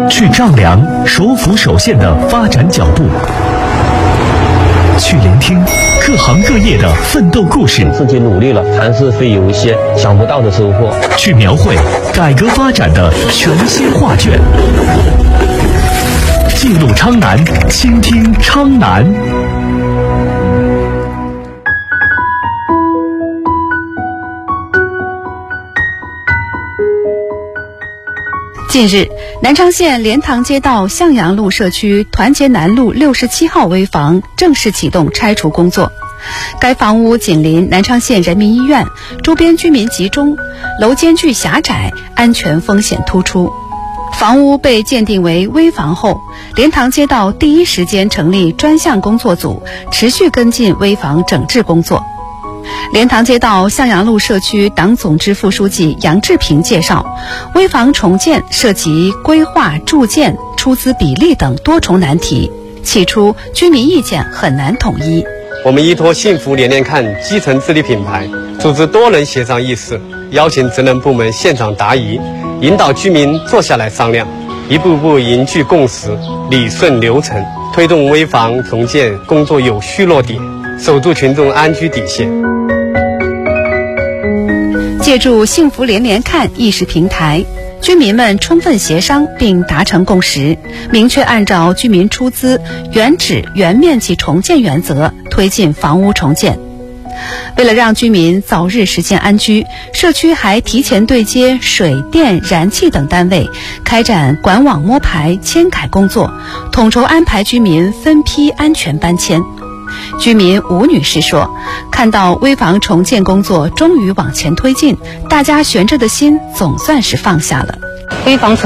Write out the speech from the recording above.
去丈量首府首县的发展脚步，去聆听各行各业的奋斗故事。 自己努力了，还是会有一些想不到的收获。 去描绘改革发展的全新画卷，记录昌南，倾听昌南。 近日，南昌县莲塘街道向阳路社区团结南路67号危房正式启动拆除工作。该房屋紧邻南昌县人民医院，周边居民集中，楼间距狭窄，安全风险突出。房屋被鉴定为危房后，莲塘街道第一时间成立专项工作组，持续跟进危房整治工作。莲塘街道向阳路社区党总支副书记杨志平介绍，危房重建涉及规划、住建、出资比例等多重难题，起初居民意见很难统一。 我们依托幸福连连看基层治理品牌，组织多人协商议事，邀请职能部门现场答疑，引导居民坐下来商量，一步步凝聚共识，理顺流程，推动危房重建工作有序落地，守住群众安居底线。 借助幸福连连看意识平台，居民们充分协商并达成共识，明确按照居民出资、原址原面积重建原则推进房屋重建。为了让居民早日实现安居，社区还提前对接水电、燃气等单位，开展管网摸排、迁改工作，统筹安排居民分批安全搬迁。居民吴女士说，看到危房重建工作终于往前推进，大家悬着的心总算是放下了。 危房